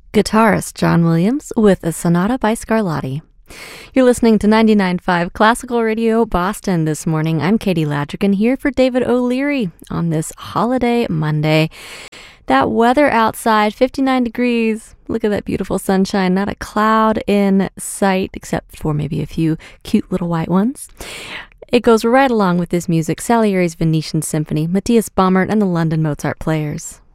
Guitarist John Williams with a Sonata by Scarlatti. You're listening to 99.5 Classical Radio Boston this morning. I'm Katie Ladrigan here for David O'Leary on this holiday Monday. That weather outside, 59 degrees. Look at that beautiful sunshine. Not a cloud in sight, except for maybe a few cute little white ones. It goes right along with this music, Salieri's Venetian Symphony, Matthias Baumert and the London Mozart Players.